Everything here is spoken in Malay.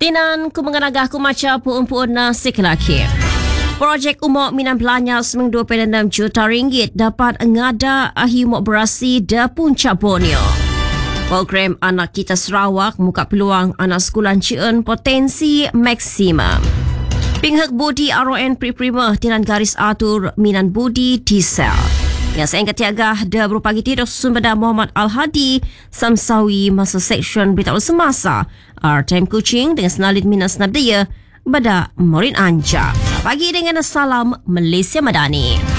Tinan ku mengenagah ku maca puun-puun na sekelaki. Projek umok Minan Belanya seming 2.6 juta ringgit dapat ngada ahi umok berasi da Puncak Borneo. Program Anak Kita Sarawak muka peluang anak sekolah Cien potensi maksimum. Pinghak Budi RON Prima tinan garis atur Minan Budi Diesel. Yang saya ingat tiaga da berupagi tidur sumber Muhammad Al-Hadi Samsawi masa seksyen berita semasa RTM Kuching dengan senalin Minas Nabdaya pada Morin Anja. Pagi dengan salam Malaysia Madani.